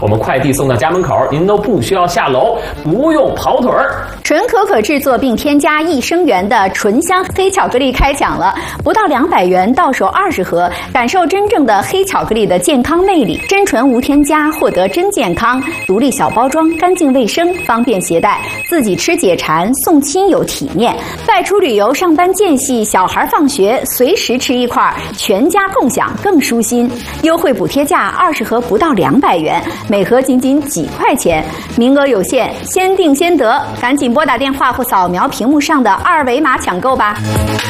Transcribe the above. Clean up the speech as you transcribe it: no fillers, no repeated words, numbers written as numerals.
我们快递送到家门口，您都不需要下楼，不用跑腿儿。 纯可可制作并添加益生元的醇香黑巧克力开奖了，不到200元到手20盒，感受真正的黑巧克力的健康魅力。真纯无添加，获得真健康，独立小包装，干净卫生，方便携带，自己吃解馋，送亲友体面。外出旅游、上班间隙、小孩放学，随时吃一块，全家共享更舒心。优惠补贴价20盒不到200元，每盒仅几块钱，名额有限，先订先得，赶紧拨打电话或扫描屏幕上的2维码抢购吧。